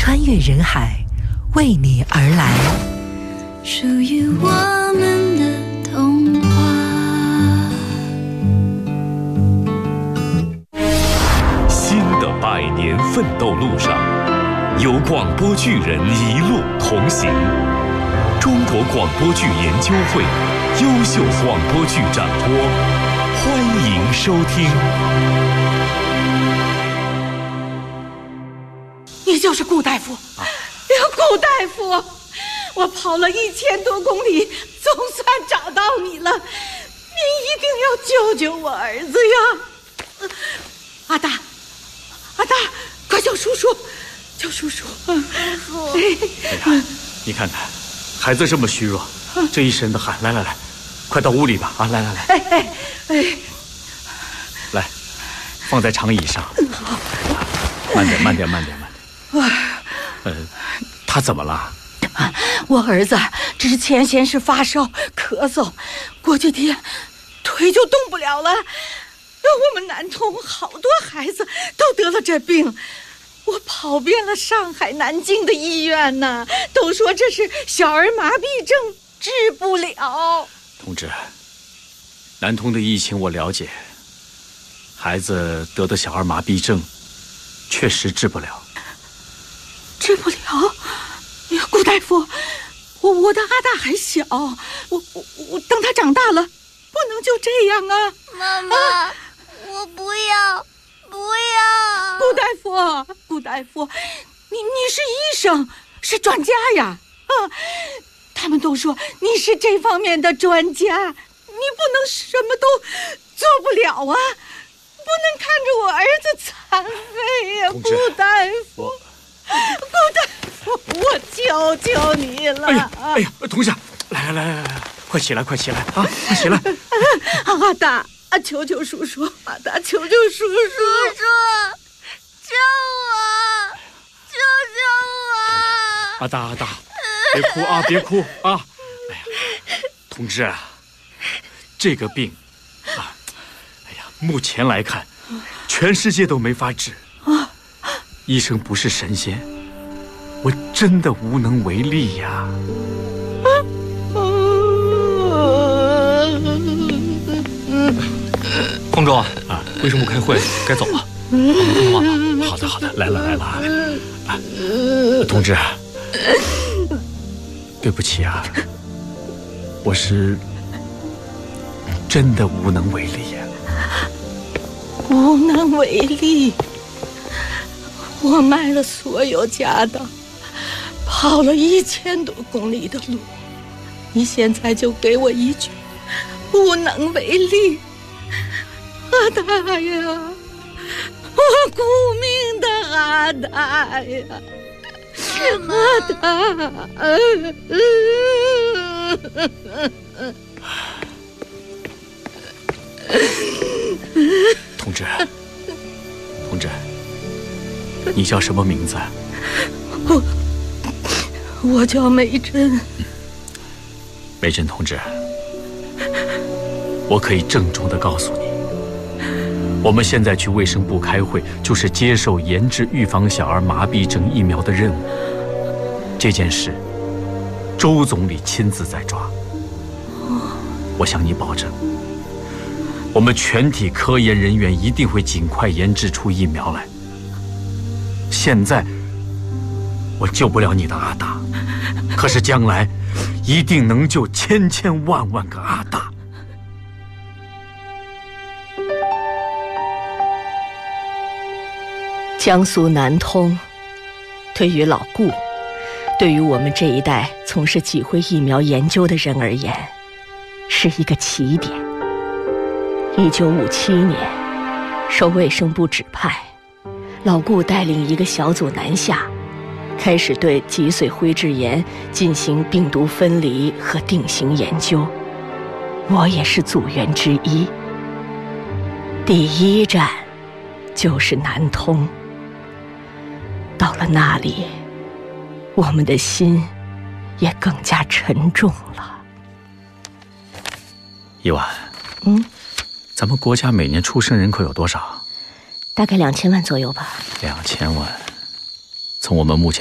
穿越人海，为你而来。 属于我们的童话。 新的100年奋斗路上，有广播剧人一路同行。中国广播剧研究会优秀广播剧展播，欢迎收听。 你就是顾大夫，顾大夫，我跑了1000多公里，总算找到你了，您一定要救救我儿子呀！阿大，快叫叔叔，叫叔叔！ 大夫，哎呀，你看看，孩子这么虚弱，这一身的汗，来，快到屋里吧！啊，来，来，放在长椅上。 好， 慢点。他怎么了？ 我儿子之前先是发烧、咳嗽，过几天腿就动不了了。我们南通好多孩子都得了这病，我跑遍了上海、南京的医院呢，都说这是小儿麻痹症，治不了。 同志，南通的疫情我了解，孩子得的小儿麻痹症确实治不了。 治不了？顾大夫，我的阿大还小，我等他长大了，不能就这样啊！ 妈妈，我不要！ 顾大夫，你是医生，是专家呀！他们都说你是这方面的专家，你不能什么都做不了啊！不能看着我儿子残废呀！顾大夫，我求求你了！ 哎呀，同志，来，快起来啊！快起来！ 阿大，求求叔叔！阿大，求求叔叔！ 救我！救我！ 阿大，别哭啊！哎呀，同志啊，这个病啊，目前来看，全世界都没法治。医生不是神仙，我真的无能为力呀。 方舟啊，卫生部开会该走了，忙吧。 好的，来了。同志，对不起啊，我是真的无能为力呀。 无能为力，我卖了所有家当，跑了1000多公里的路，你现在就给我一句无能为力？阿大呀，我顾命的阿大呀，阿大！ 同志，你叫什么名字？ 我叫梅珍。 梅珍同志，我可以郑重地告诉你，我们现在去卫生部开会，就是接受研制预防小儿麻痹症疫苗的任务。这件事，周总理亲自在抓。我向你保证，我们全体科研人员一定会尽快研制出疫苗来。现在我救不了你的阿大，可是将来一定能救千万个阿大。 江苏南通，对于老顾，对于我们这一代从事脊灰疫苗研究的人而言，是一个起点。1957年，受卫生部指派，老顾带领一个小组南下，开始对脊髓灰质炎进行病毒分离和定型研究。我也是组员之一。第一站就是南通。到了那里，我们的心也更加沉重了。 伊婉，咱们国家每年出生人口有多少？ 大概2000万左右吧。 2000万，从我们目前